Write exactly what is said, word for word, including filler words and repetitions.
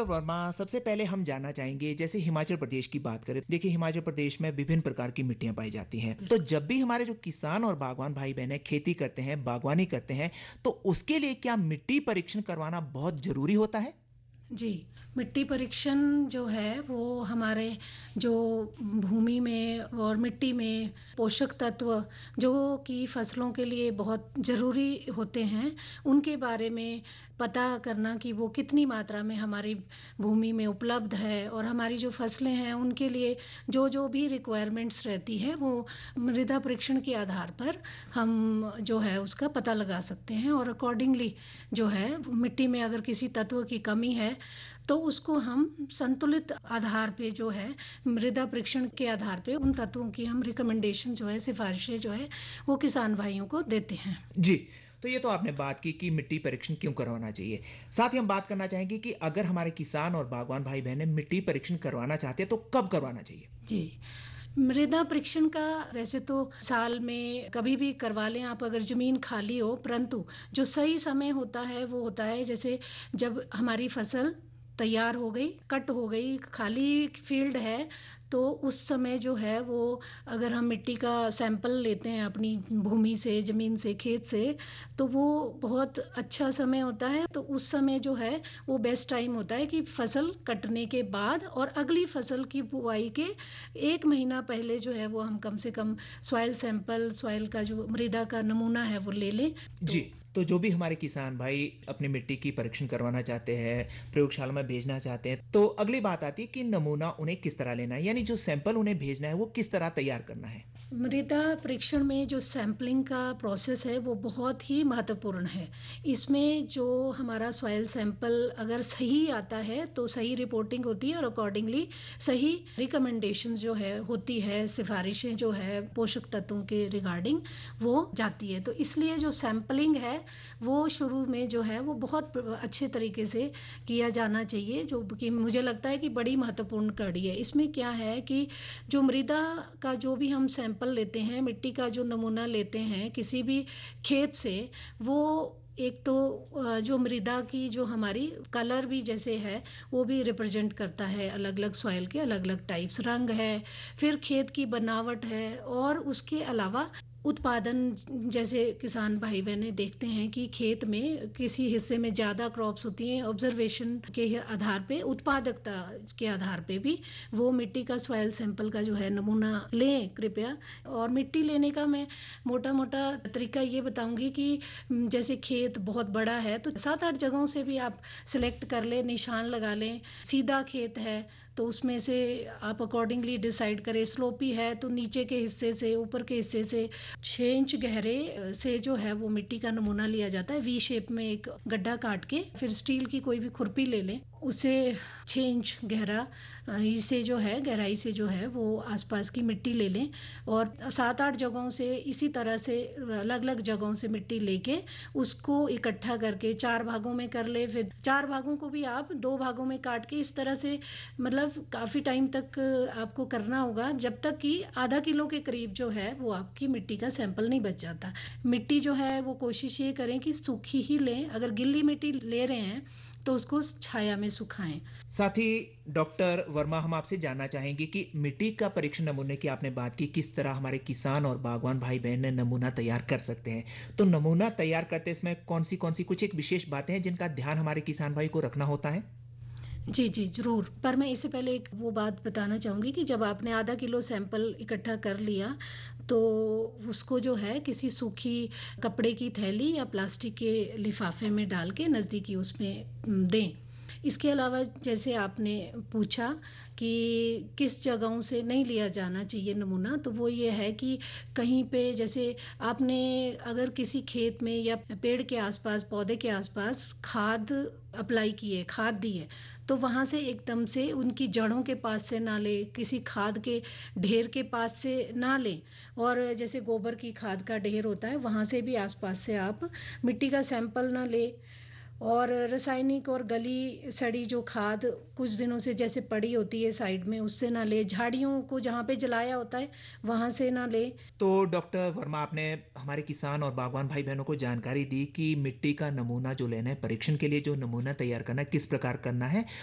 Doctor Verma, सबसे पहले हम जानना चाहेंगे, जैसे हिमाचल प्रदेश की बात करें, देखिए हिमाचल प्रदेश में विभिन्न प्रकार की मिट्टियां पाई जाती हैं। तो जब भी हमारे जो किसान और बागवान भाई बहन खेती करते हैं, बागवानी करते हैं, तो उसके लिए क्या मिट्टी परीक्षण करवाना बहुत जरूरी होता है? जी, मिट्टी परीक्षण जो है वो हमारे जो भूमि में और मिट्टी में पोषक तत्व जो कि फसलों के लिए बहुत ज़रूरी होते हैं, उनके बारे में पता करना कि वो कितनी मात्रा में हमारी भूमि में उपलब्ध है और हमारी जो फसलें हैं उनके लिए जो-जो भी रिक्वायरमेंट्स रहती है वो मृदा परीक्षण के आधार पर हम जो है उसका पता लगा सकते हैं और अकॉर्डिंगली जो है मिट्टी में अगर किसी तत्व की कमी है तो उसको हम संतुलित आधार पे जो है मृदा परीक्षण के आधार पे उन तत्वों की हम रिकमेंडेशन जो है सिफारिशें जो है वो किसान भाइयों को देते हैं। जी, तो ये तो आपने बात की कि मिट्टी परीक्षण क्यों करवाना चाहिए। साथ ही हम बात करना चाहेंगे कि अगर हमारे किसान और बागवान भाई बहनें मिट्टी परीक्षण करवाना चाहते हैं तो कब करवाना चाहिए? जी, मृदा परीक्षण का वैसे तो साल में कभी भी करवा लें आप अगर ज़मीन खाली हो, परंतु जो सही समय होता है वो होता है जैसे जब हमारी फसल तैयार हो गई, कट हो गई, खाली फील्ड है, तो उस समय जो है वो अगर हम मिट्टी का सैंपल लेते हैं अपनी भूमि से, ज़मीन से, खेत से, तो वो बहुत अच्छा समय होता है। तो उस समय जो है वो बेस्ट टाइम होता है कि फसल कटने के बाद और अगली फसल की बुआई के एक महीना पहले जो है वो हम कम से कम सॉइल सैंपल, सॉइल का जो मृदा का नमूना है वो ले लें। जी, तो तो जो भी हमारे किसान भाई अपनी मिट्टी की परीक्षण करवाना चाहते हैं, प्रयोगशाला में भेजना चाहते हैं, तो अगली बात आती है कि नमूना उन्हें किस तरह लेना है, यानी जो सैंपल उन्हें भेजना है वो किस तरह तैयार करना है? मृदा परीक्षण में जो सैंपलिंग का प्रोसेस है वो बहुत ही महत्वपूर्ण है। इसमें जो हमारा सॉइल सैंपल अगर सही आता है तो सही रिपोर्टिंग होती है और अकॉर्डिंगली सही रिकमेंडेशन जो है होती है, सिफारिशें जो है पोषक तत्वों के रिगार्डिंग वो जाती है। तो इसलिए जो सैंपलिंग है वो शुरू में जो है वो बहुत अच्छे तरीके से किया जाना चाहिए, जो कि मुझे लगता है कि बड़ी महत्वपूर्ण कड़ी है। इसमें क्या है कि जो मृदा का जो भी हम सैंपल लेते हैं, मिट्टी का जो नमूना लेते हैं किसी भी खेत से, वो एक तो अ, जो मृदा की जो हमारी कलर भी जैसे है वो भी रिप्रेजेंट करता है, अलग-अलग सॉइल के अलग-अलग टाइप्स, रंग है, फिर खेत की बनावट है और उसके अलावा उत्पादन जैसे किसान भाई बहनें देखते हैं कि खेत में किसी हिस्से में ज़्यादा क्रॉप्स होती हैं, ऑब्जर्वेशन के आधार पे, उत्पादकता के आधार पे भी वो मिट्टी का सॉइल सैंपल का जो है नमूना लें कृपया। और मिट्टी लेने का मैं मोटा-मोटा तरीका ये बताऊंगी कि म, जैसे खेत बहुत बड़ा है तो सात आठ जगहों से भी आप सिलेक्ट कर लें, निशान लगा लें। सीधा खेत है तो उसमें से आप अकॉर्डिंगली डिसाइड करें, स्लोपी है तो नीचे के हिस्से से, ऊपर के हिस्से से छह इंच गहरे अ, से जो है वो मिट्टी का नमूना लिया जाता है। वी शेप में एक गड्ढा काट के फिर स्टील की कोई भी खुरपी ले लें, उसे छह इंच गहरा अ, इसे जो है गहराई से जो है वो आसपास की मिट्टी ले लें और सात आठ जगहों से इसी तरह से अलग-अलग जगहों से मिट्टी लेके उसको इकट्ठा करके चार भागों में कर ले। फिर चार भागों को भी आप दो भागों में काट के इस तरह से मतलब काफ़ी टाइम तक आपको करना होगा जब तक कि आधा किलो के करीब जो है वो आपकी मिट्टी का सैंपल नहीं बच जाता। मिट्टी जो है वो कोशिश ये करें कि सूखी ही लें, अगर गिल्ली मिट्टी ले रहे हैं तो उसको छाया में सुखाएं। साथ ही डॉक्टर वर्मा, हम आपसे जानना चाहेंगे कि मिट्टी का परीक्षण नमूने की आपने बात की, किस तरह हमारे किसान और बागवान भाई बहन नमूना तैयार कर सकते हैं। तो नमूना तैयार करते समय कौन सी कौन सी कुछ एक विशेष बातें हैं जिनका ध्यान हमारे किसान भाई को रखना होता है? जी, जी, ज़रूर। पर मैं इससे पहले एक वो बात बताना चाहूँगी कि जब आपने आधा किलो सैंपल इकट्ठा कर लिया, तो उसको जो है किसी सूखी कपड़े की थैली या प्लास्टिक के लिफ़ाफ़े में डाल के नज़दीकी उसमें उम, दें। इसके अलावा जैसे आपने पूछा कि किस जगहों से नहीं लिया जाना चाहिए नमूना, तो वो ये है कि कहीं पे जैसे आपने अगर किसी खेत में या पेड़ के आस-पास, पौधे के आस-पास खाद अप्लाई की है, खाद दी है, तो वहाँ से एकदम से उनकी जड़ों के पास से ना लें, किसी खाद के ढेर के पास से ना लें और जैसे गोबर की खाद का ढेर होता है, वहाँ से भी आस-पास से आप मिट्टी का सैंपल ना लें और रासायनिक और गली सड़ी जो खाद कुछ दिनों से जैसे पड़ी होती है साइड में, उससे ना लें, झाड़ियों को जहाँ पे जलाया होता है, वहाँ से ना लें। तो डॉक्टर वर्मा, आपने हमारे किसान और बागवान भाई बहनों को जानकारी दी कि मिट्टी का नमूना जो लेना है, परीक्षण के लिए जो नमूना तैयार करना है, किस प्रकार करना है